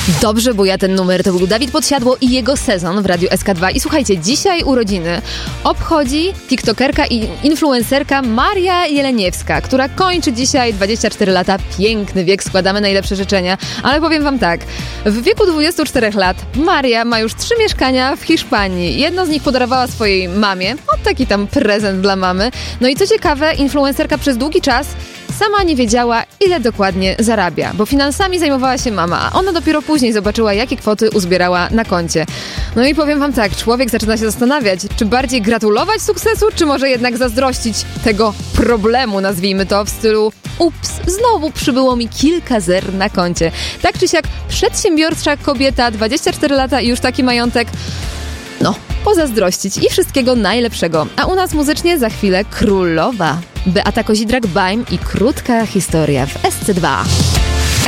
Dobrze, bo ja ten numer to był Dawid Podsiadło i jego sezon w Radiu SK2. I słuchajcie, dzisiaj urodziny obchodzi tiktokerka i influencerka Maria Jeleniewska, która kończy dzisiaj 24 lata. Piękny wiek, składamy najlepsze życzenia. Ale powiem wam tak, w wieku 24 lat Maria ma już 3 mieszkania w Hiszpanii. Jedno z nich podarowała swojej mamie. Taki tam prezent dla mamy. No i co ciekawe, influencerka przez długi czas sama nie wiedziała, ile dokładnie zarabia, bo finansami zajmowała się mama, a ona dopiero później zobaczyła, jakie kwoty uzbierała na koncie. No i powiem wam tak, człowiek zaczyna się zastanawiać, czy bardziej gratulować sukcesu, czy może jednak zazdrościć tego problemu, nazwijmy to, w stylu ups, znowu przybyło mi kilka zer na koncie. Tak czy siak, przedsiębiorcza kobieta, 24 lata i już taki majątek, no, pozazdrościć i wszystkiego najlepszego. A u nas muzycznie za chwilę królowa. Beata Kozidrak-Baim i krótka historia w SC2.